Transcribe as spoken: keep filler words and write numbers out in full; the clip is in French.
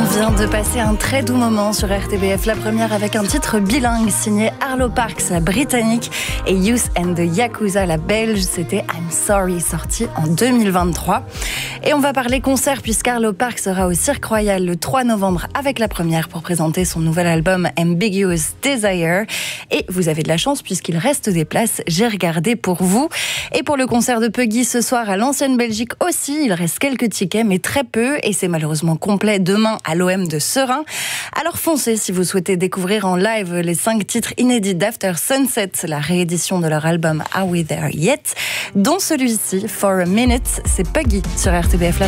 vient de passer un très doux moment sur R T B F. La première avec un titre bilingue signé Arlo Parks, la britannique, et Youth and the Yakuza, la belge. C'était I'm Sorry, sorti en deux mille vingt-trois. Et on va parler concert puisqu'Arlo Parks sera au Cirque Royal le trois novembre avec la première pour présenter son nouvel album Ambiguous Desire. Et vous avez de la chance puisqu'il reste des places. J'ai regardé pour vous. Et pour le concert de Puggy ce soir à l'Ancienne Belgique aussi, il reste quelques tickets mais très peu et c'est malheureusement complet demain à l'O M de Serein. Alors foncez si vous souhaitez découvrir en live les cinq titres inédits d'After Sunset, la réédition de leur album Are We There Yet, dont celui-ci, For a Minute. C'est Puggy sur R T B F.